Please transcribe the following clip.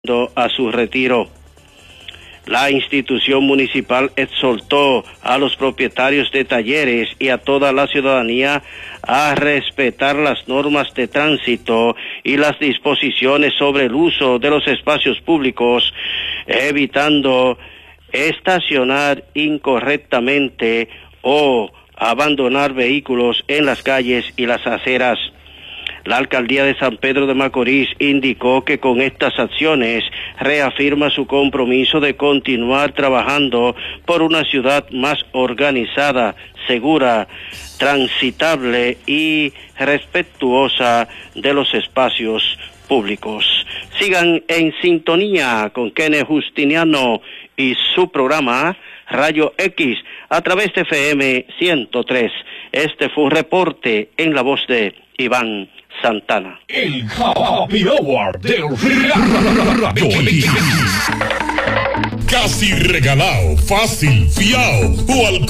a su retiro. La institución municipal exhortó a los propietarios de talleres y a toda la ciudadanía a respetar las normas de tránsito y las disposiciones sobre el uso de los espacios públicos, evitando estacionar incorrectamente o abandonar vehículos en las calles y las aceras. La alcaldía de San Pedro de Macorís indicó que con estas acciones reafirma su compromiso de continuar trabajando por una ciudad más organizada, segura, transitable y respetuosa de los espacios públicos. Sigan en sintonía con Kenneth Justiniano y su programa Rayo X a través de FM 103. Este fue un reporte en la voz de Iván Santana. El Happy Hour del Radio X. Casi regalado, fácil, fiao o al